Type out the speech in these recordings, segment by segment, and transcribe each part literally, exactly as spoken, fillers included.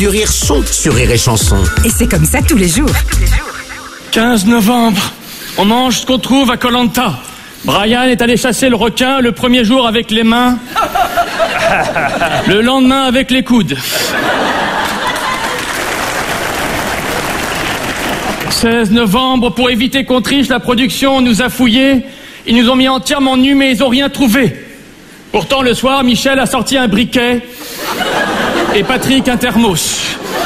Du rire sont sur Rire et Chanson. Et c'est comme ça tous les jours. quinze novembre, on mange ce qu'on trouve à Koh Lanta. Brian est allé chasser le requin le premier jour avec les mains, le lendemain avec les coudes. seize novembre, pour éviter qu'on triche, la production nous a fouillés. Ils nous ont mis entièrement nus, mais ils n'ont rien trouvé. Pourtant, le soir, Michel a sorti un briquet et Patrick un thermos.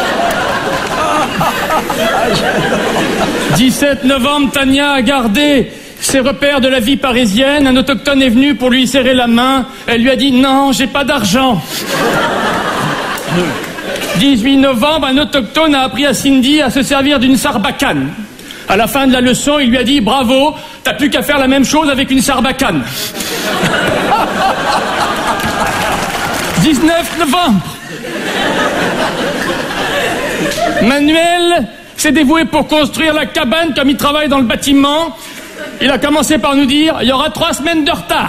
dix-sept novembre, Tania a gardé ses repères de la vie parisienne. Un autochtone est venu pour lui serrer la main. Elle lui a dit « Non, j'ai pas d'argent ». dix-huit novembre, un autochtone a appris à Cindy à se servir d'une sarbacane. À la fin de la leçon, il lui a dit « Bravo, t'as plus qu'à faire la même chose avec une sarbacane ». dix-neuf novembre. Manuel s'est dévoué pour construire la cabane comme il travaille dans le bâtiment. Il a commencé par nous dire « Il y aura trois semaines de retard ».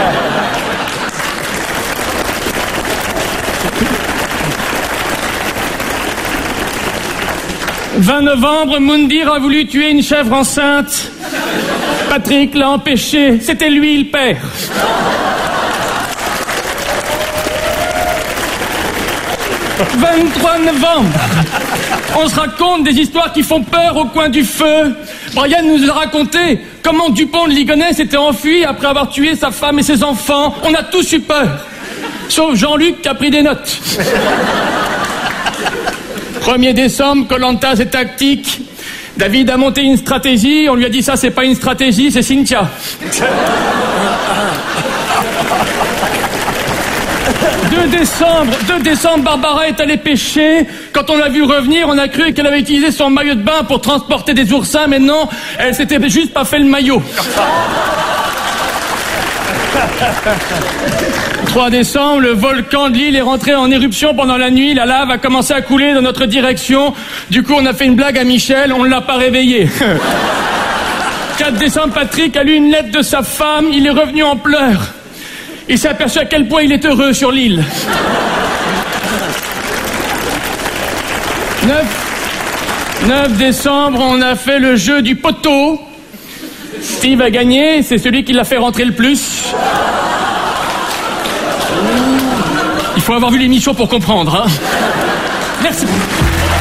vingt novembre, Moundir a voulu tuer une chèvre enceinte. Patrick l'a empêché. C'était lui le père. vingt-trois novembre. On se raconte des histoires qui font peur au coin du feu. Brian nous a raconté comment Dupont de Ligonnès s'était enfui après avoir tué sa femme et ses enfants. On a tous eu peur. Sauf Jean-Luc qui a pris des notes. premier décembre, Koh Lanta, c'est tactique. David a monté une stratégie. On lui a dit ça, c'est pas une stratégie, c'est Cynthia. deux décembre, deux décembre, Barbara est allée pêcher. Quand on l'a vue revenir, on a cru qu'elle avait utilisé son maillot de bain pour transporter des oursins, mais non, elle s'était juste pas fait le maillot. trois décembre, le volcan de l'île est rentré en éruption pendant la nuit. La lave a commencé à couler dans notre direction. Du coup, on a fait une blague à Michel, on ne l'a pas réveillé. quatre décembre, Patrick a lu une lettre de sa femme. Il est revenu en pleurs. Il s'est aperçu à quel point il est heureux sur l'île. neuf décembre, on a fait le jeu du poteau. Steve a gagné, c'est celui qui l'a fait rentrer le plus. Il faut avoir vu l'émission pour comprendre, hein. Merci.